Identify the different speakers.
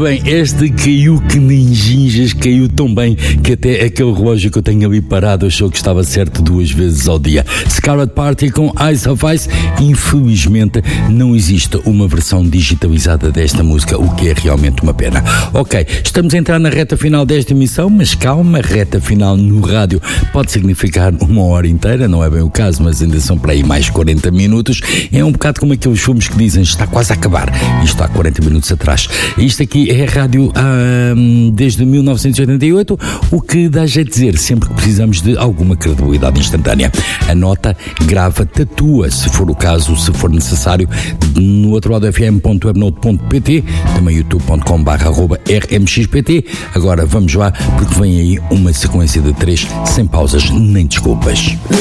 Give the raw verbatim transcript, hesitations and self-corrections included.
Speaker 1: bem, esta caiu que nem ginjas, caiu tão bem que até aquele relógio que eu tenho ali parado achou que estava certo duas vezes ao dia. Scarlet Party com Eyes of Ice. Infelizmente não existe uma versão digitalizada desta música, o que é realmente uma pena. Ok, estamos a entrar na reta final desta emissão, mas calma, reta final no rádio pode significar uma hora inteira, não é bem o caso, mas ainda são para aí mais quarenta minutos. É um bocado como aqueles filmes que dizem está quase a acabar, isto há quarenta minutos atrás. Isto aqui é a rádio hum, desde mil novecentos e oitenta e oito, o que dá jeito de dizer, sempre que precisamos de alguma credibilidade instantânea. Anota, grava, tatua, se for o caso, se for necessário, no outro lado f m ponto webnote ponto p t, também youtube ponto com barra arroba r m x p t. Agora vamos lá, porque vem aí uma sequência de três sem pausas nem desculpas.